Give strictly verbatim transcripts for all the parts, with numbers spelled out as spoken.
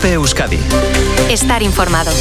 COPE Euskadi. Estar informado.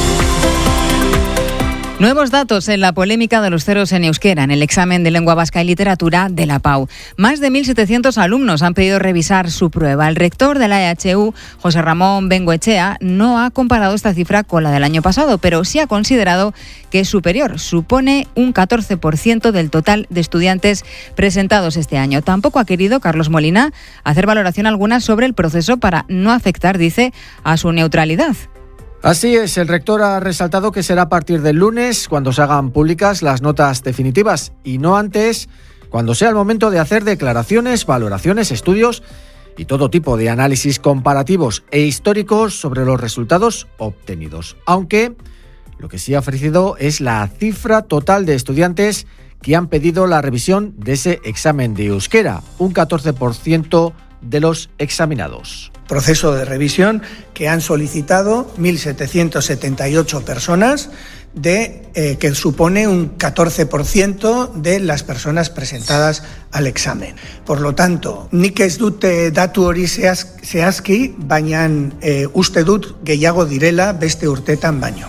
Nuevos datos en la polémica de los ceros en euskera en el examen de lengua vasca y literatura de la P A U. Más de mil setecientos alumnos han pedido revisar su prueba. El rector de la E H U, José Ramón Bengoechea, no ha comparado esta cifra con la del año pasado, pero sí ha considerado que es superior. Supone un catorce por ciento del total de estudiantes presentados este año. Tampoco ha querido Carlos Molina hacer valoración alguna sobre el proceso para no afectar, dice, a su neutralidad. Así es, el rector ha resaltado que será a partir del lunes cuando se hagan públicas las notas definitivas y no antes, cuando sea el momento de hacer declaraciones, valoraciones, estudios y todo tipo de análisis comparativos e históricos sobre los resultados obtenidos. Aunque lo que sí ha ofrecido es la cifra total de estudiantes que han pedido la revisión de ese examen de euskera, un catorce por ciento de los examinados. Proceso de revisión que han solicitado mil setecientas setenta y ocho personas, de, eh, que supone un catorce por ciento de las personas presentadas al examen. Por lo tanto, nik ez dute datu hori zehazki, baina eh, uste dut gehiago direla beste urtetan baino.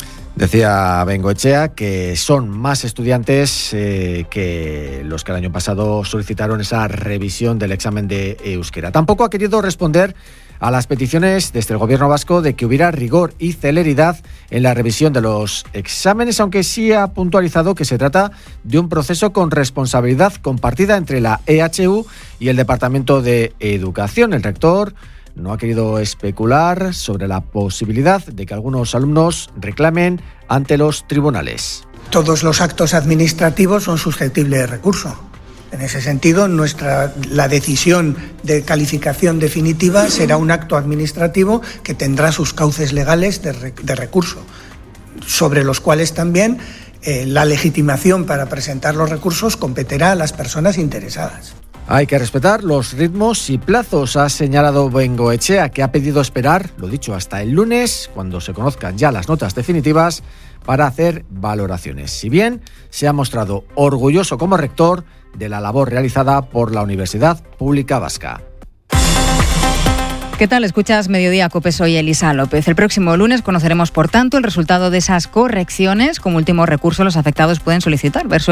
Decía Bengoechea que son más estudiantes eh, que los que el año pasado solicitaron esa revisión del examen de euskera. Tampoco ha querido responder a las peticiones desde el Gobierno vasco de que hubiera rigor y celeridad en la revisión de los exámenes, aunque sí ha puntualizado que se trata de un proceso con responsabilidad compartida entre la E H U y el Departamento de Educación. El rector no ha querido especular sobre la posibilidad de que algunos alumnos reclamen ante los tribunales. Todos los actos administrativos son susceptibles de recurso. En ese sentido, nuestra, la decisión de calificación definitiva será un acto administrativo que tendrá sus cauces legales de, de recurso, sobre los cuales también eh, la legitimación para presentar los recursos competirá a las personas interesadas. Hay que respetar los ritmos y plazos, ha señalado Bengoechea, que ha pedido esperar, lo dicho, hasta el lunes, cuando se conozcan ya las notas definitivas, para hacer valoraciones. Si bien se ha mostrado orgulloso como rector de la labor realizada por la Universidad Pública Vasca. ¿Qué tal? Escuchas Mediodía COPE, soy Elisa López. El próximo lunes conoceremos, por tanto, el resultado de esas correcciones. Como último recurso, los afectados pueden solicitar ver su